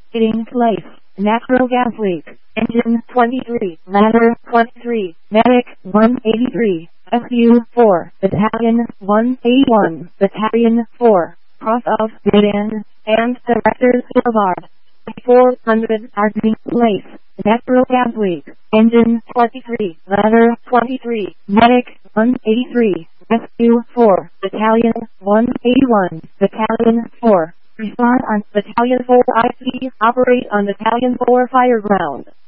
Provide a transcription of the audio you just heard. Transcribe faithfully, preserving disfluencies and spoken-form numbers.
Hitting place. Natural gas leak. Engine twenty-three. Ladder twenty-three. Medic one eighty-three. S U four. Battalion one eighty-one. Battalion four. Cross of Dead End and Directors Boulevard. four hundred Harding Place. Natural gas leak. Engine twenty-three. Ladder twenty-three. Medic one eighty-three. Rescue four. Battalion one eighty-one. Battalion four. Respond on Battalion four I C. Operate on Battalion four fire ground.